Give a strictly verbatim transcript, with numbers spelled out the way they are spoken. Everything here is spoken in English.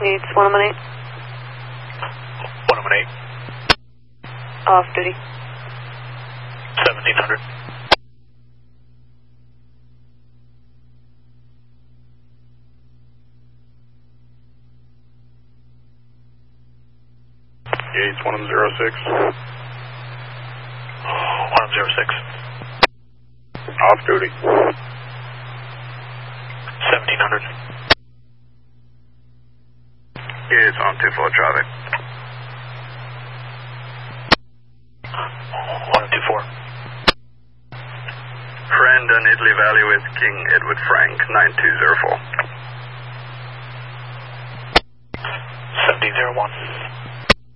Needs one one eight. one one eight. Off duty. seventeen hundred. Gates one zero six. one zero six. Off duty. seventeen hundred. Gates on two four traffic. one two four. Friend on Italy Valley with King Edward Frank nine two zero four.